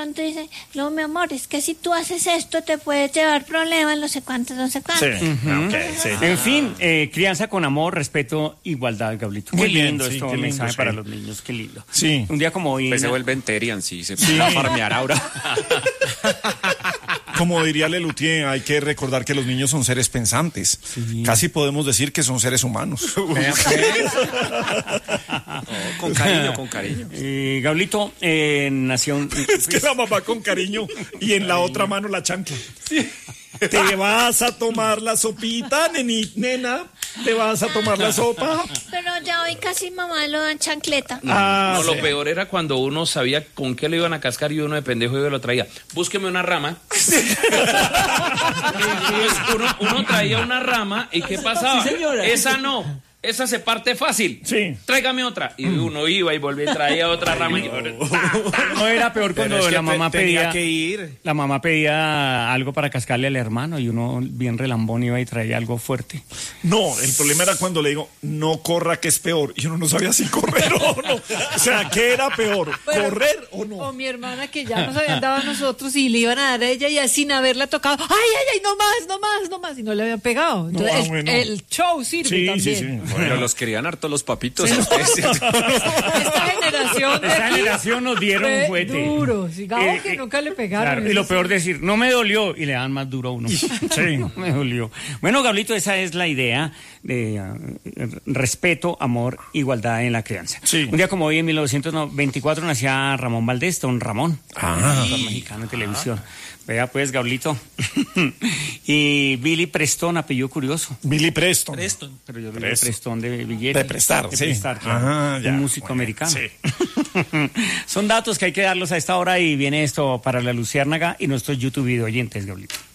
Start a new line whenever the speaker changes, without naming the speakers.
pronto dice, no, mi amor, es que si tú haces esto te puedes llevar problemas, no sé cuántos, no sé cuántos.
Sí. Okay, sí.
En fin, crianza con amor, respeto, igualdad, Gablito.
Muy
Qué
bien,
lindo
sí,
esto,
qué lindo,
mensaje
sí.
para los niños, qué lindo.
Sí.
Un día como hoy...
Pues se vuelven Terian, sí, se va a farmear ahora.
Como diría Lelutier, hay que recordar que los niños son seres pensantes. Sí. Casi podemos decir que son seres humanos.
Con cariño, con cariño.
Gablito, nació...
Es que la mamá con cariño y en la otra mano la chancla. Sí. Te vas a tomar la sopita, nena. Te vas a tomar la sopa.
Pero ya hoy casi mamá lo dan chancleta.
No, lo peor era cuando uno sabía con qué lo iban a cascar y uno de pendejo y lo traía. Búsqueme una rama. uno traía una rama y ¿qué pasaba?
Sí, señora.
Esa no. Esa se parte fácil.
Sí.
Tráigame otra. Y uno iba y volvía y traía otra rama.
No era peor cuando la mamá
tenía
pedía
que ir.
la mamá pedía algo para cascarle al hermano y uno bien relambón iba y traía algo fuerte.
No, el problema era cuando le digo, no corra que es peor. Y uno no sabía si correr o no. O sea, ¿qué era peor?
Bueno,
¿Correr o no?
O mi hermana que ya nos habían dado a nosotros y le iban a dar a ella y así sin haberla tocado. ¡Ay, no más! Y no le habían pegado. Entonces,
bueno.
el show sirve
Sí,
también.
sí.
Pero los querían harto los papitos.
Sí. Esta
generación nos dieron un fuete.
Duro, sigamos que nunca le pegaron.
Claro, y lo peor decir, no me dolió, y le dan más duro a uno. Sí, no me dolió. Bueno, Gablito, esa es la idea de respeto, amor, igualdad en la crianza.
Sí.
Un día como hoy, en 1924, nacía Ramón Valdés, don Ramón, actor mexicano en televisión. Vea pues, Gablito. Y Billy Preston, apellido curioso.
Billy Preston.
Pero yo digo Preston de billete.
De prestar, sí.
Prestar, claro.
Ya,
un músico americano.
Sí.
Son datos que hay que darlos a esta hora y viene esto para la Luciérnaga y nuestros YouTube video oyentes, Gablito.